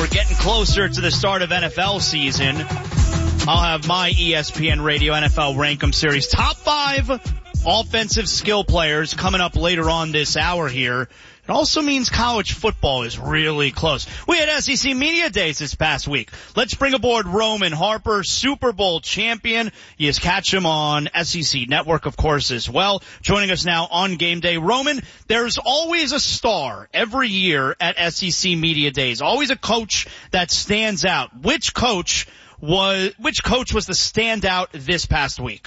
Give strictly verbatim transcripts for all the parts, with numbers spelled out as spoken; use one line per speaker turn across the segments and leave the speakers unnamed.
we're getting closer to the start of N F L season. I'll have my E S P N Radio N F L Rankem Series top five offensive skill players coming up later on this hour here. It also means college football is really close. We had S E C Media Days this past week. Let's bring aboard Roman Harper, Super Bowl champion. You just catch him on S E C Network, of course, as well. Joining us now on Game Day. Roman, there's always a star every year at S E C Media Days. Always a coach that stands out. Which coach was, which coach was the standout this past week?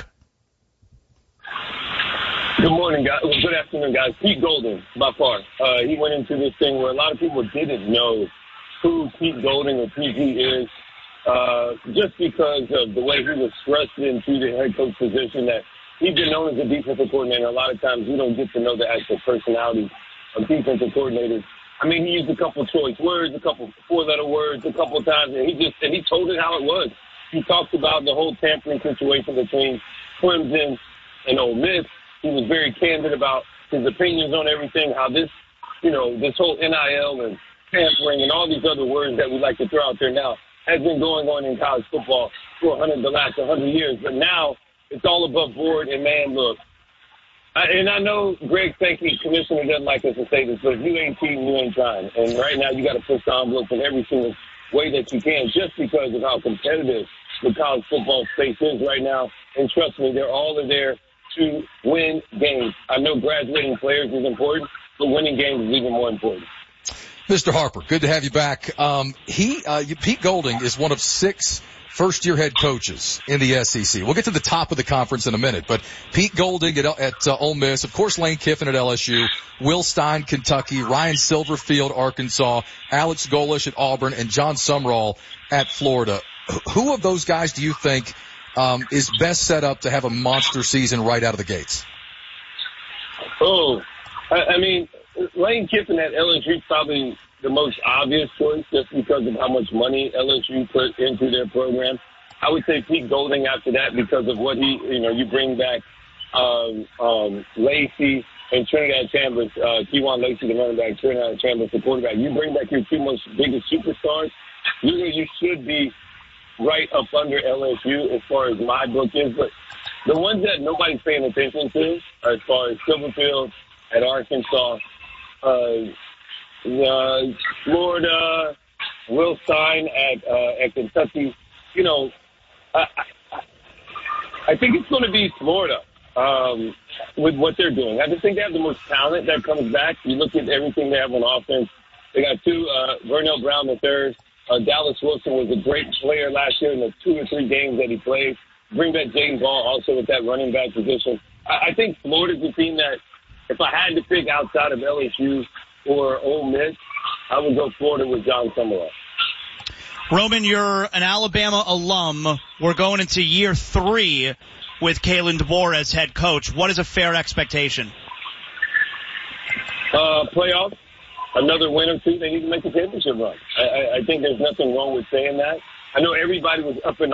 Good morning, guys. Well, good afternoon, guys. Pete Golding, by far. Uh, he went into this thing where a lot of people didn't know who Pete Golding or P G is, uh, just because of the way he was thrust into the head coach position. That he's been known as a defensive coordinator. A lot of times you don't get to know the actual personality of defensive coordinators. I mean, he used a couple choice words, a couple four-letter words, a couple of times, and he just and he told it how it was. He talked about the whole tampering situation between Clemson and Ole Miss. He was very candid about his opinions on everything, how this, you know, this whole N I L and tampering and all these other words that we like to throw out there now has been going on in college football for one hundred, the last one hundred years. But now it's all above board, and, man, look, I, and I know Greg Sankey, commissioner, doesn't like us to say this, but if you ain't cheating, you ain't trying. And right now you got to push the envelope in every single way that you can just because of how competitive the college football space is right now. And trust me, they're all are there to win games. I know graduating players is important, but winning games is even more important.
Mister Harper, good to have you back. Um, he, uh, Pete Golding is one of six first-year head coaches in the S E C. We'll get to the top of the conference in a minute, but Pete Golding at, at uh, Ole Miss, of course Lane Kiffin at L S U, Will Stein, Kentucky, Ryan Silverfield, Arkansas, Alex Golesh at Auburn, and John Sumrall at Florida. Who of those guys do you think Um, is best set up to have a monster season right out of the gates?
Oh, I, I mean, Lane Kiffin at L S U is probably the most obvious choice just because of how much money L S U put into their program. I would say Pete Golding after that because of what he, you know, you bring back um, um, Lacey and Trinidad Chambers, uh, Keywan Lacey, the running back, Trinidad Chambers, the quarterback. You bring back your two most biggest superstars, you know, you should be right up under L S U as far as my book is. But the ones that nobody's paying attention to are as far as Silverfield at Arkansas, uh, uh, Florida, Will Stein at, uh, at Kentucky. You know, I, I, I think it's going to be Florida um, with what they're doing. I just think they have the most talent that comes back. You look at everything they have on offense. They got two, uh, Vernell Brown the third. Uh, Dallas Wilson was a great player last year in the two or three games that he played. Bring back James Ball also with that running back position. I, I think Florida's a team that if I had to pick outside of L S U or Ole Miss, I would go Florida with John Sumrall.
Roman, you're an Alabama alum. We're going into year three with Kalen DeBoer as head coach. What is a fair expectation?
Uh, playoffs. Another win or two, they need to make a championship run. I, I, I think there's nothing wrong with saying that. I know everybody was up in